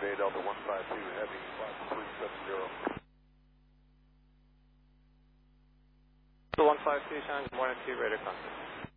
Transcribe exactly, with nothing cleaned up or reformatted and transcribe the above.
Day Delta one five two Heavy, five three seven zero. The one five two, Challenge one and two, radar contact.